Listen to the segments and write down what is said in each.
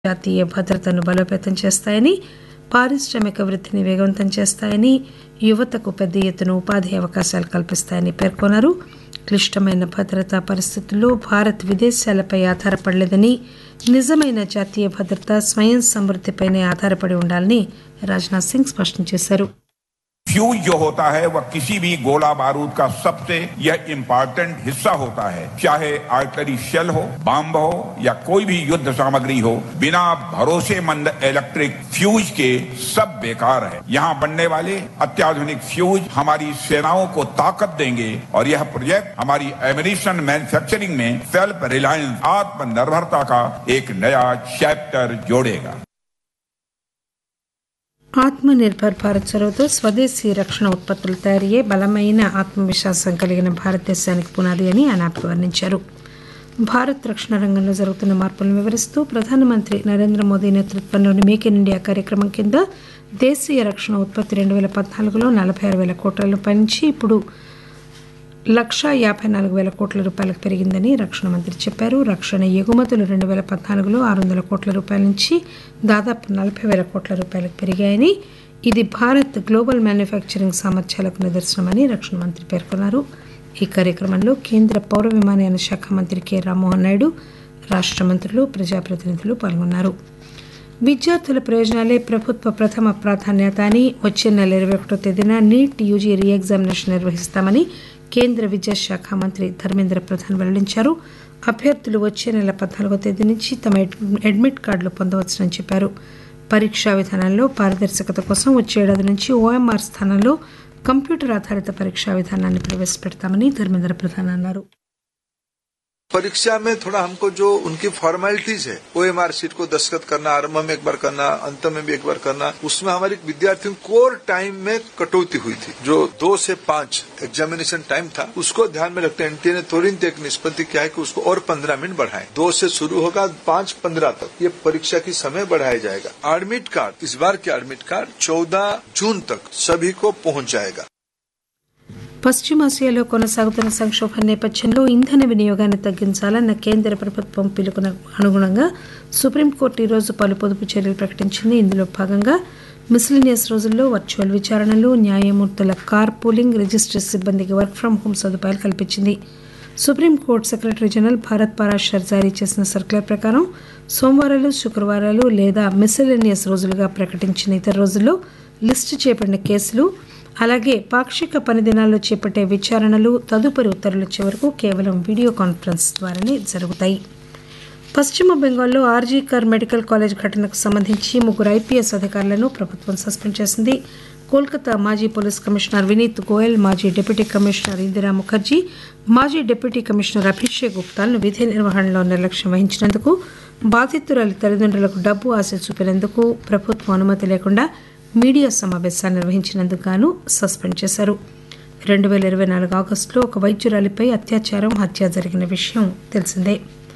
జాతీయ భద్రతను బలోపేతం చేస్తాయని, పారిశ్రామిక వృద్ధిని వేగవంతం చేస్తాయని, యువతకు పెద్ద ఎత్తున ఉపాధి అవకాశాలు కల్పిస్తాయని పేర్కొన్నారు. క్లిష్టమైన భద్రతా పరిస్థితుల్లో భారత్ విదేశాలపై ఆధారపడలేదని, నిజమైన జాతీయ భద్రత స్వయం సమృద్ధిపైనే ఆధారపడి ఉండాలని రాజ్నాథ్ సింగ్ స్పష్టం చేశారు. फ्यूज जो होता है वह किसी भी गोला बारूद का सबसे यह इम्पोर्टेंट हिस्सा होता है, चाहे आर्टिलरी शेल हो, बम हो या कोई भी युद्ध सामग्री हो। बिना भरोसेमंद इलेक्ट्रिक फ्यूज के सब बेकार है। यहाँ बनने वाले अत्याधुनिक फ्यूज हमारी सेनाओं को ताकत देंगे और यह प्रोजेक्ट हमारी एमिनिशन मैन्युफैक्चरिंग में सेल्फ रिलायंस आत्मनिर्भरता का एक नया चैप्टर जोड़ेगा. ఆత్మనిర్భర్ భారత్ చొరవతో స్వదేశీ రక్షణ ఉత్పత్తుల తయారీయే బలమైన ఆత్మవిశ్వాసం కలిగిన భారతదేశానికి పునాది అని ఆయన అభివర్ణించారు. భారత్ రక్షణ రంగంలో జరుగుతున్న మార్పులను వివరిస్తూ ప్రధానమంత్రి నరేంద్ర మోదీ నేతృత్వంలోని మేక్ ఇన్ ఇండియా కార్యక్రమం కింద దేశీయ రక్షణ ఉత్పత్తి 2014లో 46,000 కోట్ల రూపాయల నుంచి ఇప్పుడు 1,54,000 కోట్ల రూపాయలకు పెరిగిందని రక్షణ మంత్రి చెప్పారు. రక్షణ ఎగుమతులు 2014లో 600 కోట్ల రూపాయల నుంచి దాదాపు 40,000 కోట్ల రూపాయలకు పెరిగాయని, ఇది భారత్ గ్లోబల్ మ్యానుఫ్యాక్చరింగ్ సామర్థ్యాలకు నిదర్శనమని రక్షణ మంత్రి పేర్కొన్నారు. ఈ కార్యక్రమంలో కేంద్ర పౌర విమానయాన శాఖ మంత్రి కె రామ్మోహన్ నాయుడు, రాష్ట్ర మంత్రులు, ప్రజాప్రతినిధులు పాల్గొన్నారు. విద్యార్థుల ప్రయోజనాలే ప్రభుత్వ ప్రథమ ప్రాధాన్యత అని, వచ్చే నెల 21వ తేదీన నీట్ యూజీ రీ ఎగ్జామినేషన్ నిర్వహిస్తామని కేంద్ర విద్యాశాఖ మంత్రి ధర్మేంద్ర ప్రధాన్ వెల్లడించారు. అభ్యర్థులు వచ్చే నెల 14వ తేదీ నుంచి తమ అడ్మిట్ కార్డులు పొందవచ్చునని చెప్పారు. పరీక్షా విధానంలో పారదర్శకత కోసం వచ్చే ఏడాది నుంచి ఓఎంఆర్ స్థానంలో కంప్యూటర్ ఆధారిత పరీక్షా విధానాన్ని ప్రవేశపెడతామని ధర్మేంద్ర ప్రధాన్ అన్నారు. परीक्षा में थोड़ा हमको जो उनकी फॉर्मेलिटीज है, ओएमआर शीट को दस्तखत करना, आरंभ में एक बार करना, अंत में भी एक बार करना, उसमें हमारे विद्यार्थियों कोर टाइम में कटौती हुई थी. जो 2 से 5 एग्जामिनेशन टाइम था, उसको ध्यान में रखते एनटीए ने तुरंत एक निष्पत्ति किया है कि उसको और 15 मिनट बढ़ाएं. 2 से शुरू होगा, 5:15 तक ये परीक्षा की समय बढ़ाया जाएगा. एडमिट कार्ड, इस बार के एडमिट कार्ड 14 जून तक सभी को पहुंच जाएगा. పశ్చిమాసియాలో కొనసాగుతున్న సంక్షోభం నేపథ్యంలో ఇంధన వినియోగాన్ని తగ్గించాలన్న కేంద్ర ప్రభుత్వం పిలుపుకు అనుగుణంగా సుప్రీంకోర్టు ఈరోజు పలు పొదుపు చర్యలు ప్రకటించింది. ఇందులో భాగంగా మిస్లినియస్ రోజుల్లో వర్చువల్ విచారణలు, న్యాయమూర్తుల కార్ పూలింగ్, రిజిస్ట్రీ సిబ్బందికి వర్క్ ఫ్రం హోం సదుపాయాలు కల్పించింది. Supreme court secretary general Bharat Parashar జారీ చేసిన సర్క్యులర్ ప్రకారం సోమవారాలు, శుక్రవారాలు లేదా మిస్లినియస్ రోజులుగా ప్రకటించిన ఇతర రోజుల్లో లిస్టు చేయబడిన కేసులు, అలాగే పాక్షిక పని దినాల్లో చేపట్టే విచారణలు తదుపరి ఉత్తర్వులు వచ్చే వరకు కేవలం వీడియో కాన్ఫరెన్స్ ద్వారానే జరుగుతాయి. పశ్చిమ బెంగాల్లో ఆర్జీ కర్ మెడికల్ కాలేజ్ ఘటనకు సంబంధించి 3 ఐపీఎస్ అధికారులను ప్రభుత్వం సస్పెండ్ చేసింది. కోల్కతా మాజీ పోలీస్ కమిషనర్ వినీత్ గోయల్, మాజీ డిప్యూటీ కమిషనర్ ఇందిరా ముఖర్జీ, మాజీ డిప్యూటీ కమిషనర్ అభిషేక్ గుప్తాలను విధి నిర్వహణలో నిర్లక్ష్యం వహించినందుకు, బాధితురాలి తల్లిదండ్రులకు డబ్బు ఆశ చూపినందుకు, ప్రభుత్వం అనుమతి లేకుండా మీడియా సమావేశాలు నిర్వహించినందుకు గాను సస్పెండ్ చేశారు. 2024 ఆగస్టులో ఒక వైద్యురాలిపై అత్యాచారం, హత్య జరిగిన విషయం తెలిసిందే.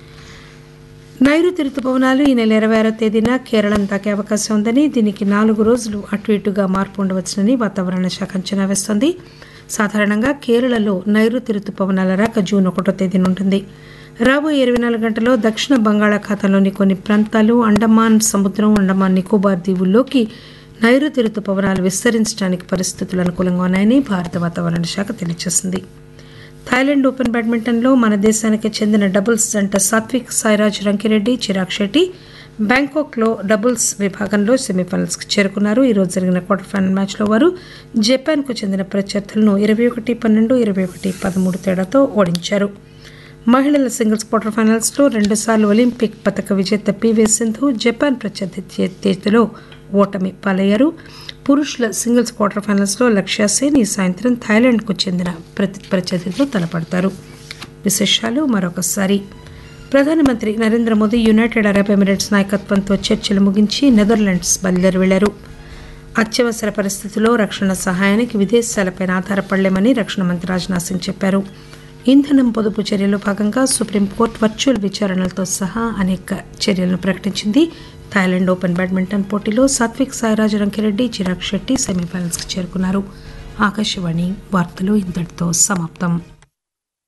నైరుతి రుతుపవనాలు ఈ నెల 26వ తేదీన కేరళం తాకే అవకాశం ఉందని, దీనికి 4 రోజులు అటు ఇటుగా మార్పు ఉండవచ్చునని వాతావరణ శాఖ అంచనా వేస్తోంది. సాధారణంగా కేరళలో నైరుతి రుతుపవనాల రాక జూన్ 1వ తేదీన ఉంటుంది. రాబోయే 24 గంటల్లో దక్షిణ బంగాళాఖాతంలోని కొన్ని ప్రాంతాలు, అండమాన్ సముద్రం, అండమాన్ నికోబార్ దీవుల్లోకి నైరుతి రుతుపవనాలు విస్తరించడానికి పరిస్థితులు అనుకూలంగా ఉన్నాయని భారత వాతావరణ శాఖ తెలియజేసింది. థాయిలాండ్ ఓపెన్ బ్యాడ్మింటన్లో మన దేశానికి చెందిన డబుల్స్ జంట సాత్విక్ సాయిరాజ్ రంకిరెడ్డి, చిరాగ్ షెట్టి బ్యాంకాక్లో డబుల్స్ విభాగంలో సెమీఫైనల్స్కి చేరుకున్నారు. ఈరోజు జరిగిన క్వార్టర్ ఫైనల్ మ్యాచ్లో వారు జపాన్కు చెందిన ప్రత్యర్థులను 21-12, 21-13 తేడాతో ఓడించారు. మహిళల సింగిల్స్ క్వార్టర్ ఫైనల్స్లో 2 సార్లు ఒలింపిక్ పతక విజేత పీవీ సింధు జపాన్ ప్రత్యర్థి చేతిలో ఓటమి పాలయ్యారు. పురుషుల సింగిల్స్ క్వార్టర్ ఫైనల్స్లో లక్ష్య సేన్ ఈ సాయంత్రం థాయిలాండ్కు చెందిన ప్రత్యర్థితో తలపడతారు. విశేషాలు మరొకసారి. ప్రధానమంత్రి Narendra Modi United Arab Emirates నాయకత్వంతో చర్చలు ముగించి నెదర్లాండ్స్ బయలుదేరి వెళ్లారు. అత్యవసర పరిస్థితుల్లో రక్షణ సహాయానికి విదేశాలపై ఆధారపడలేమని రక్షణ మంత్రి రాజ్నాథ్ సింగ్ చెప్పారు. ఇంధనం పొదుపు చర్యలో భాగంగా సుప్రీంకోర్టు వర్చువల్ విచారణలతో సహా అనేక చర్యలను ప్రకటించింది. థాయిలాండ్ ఓపెన్ బ్యాడ్మింటన్ పోటీలో సాత్విక్ సాయిరాజ్ రంకిరెడ్డి, చిరాగ్ షెట్టి సెమీఫైనల్స్కి చేరుకున్నారు. ఆకాశవాణి వార్తలు ఇంతటితో సమాప్తం.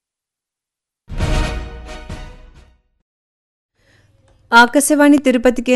ఆకాశవాణి తిరుపతి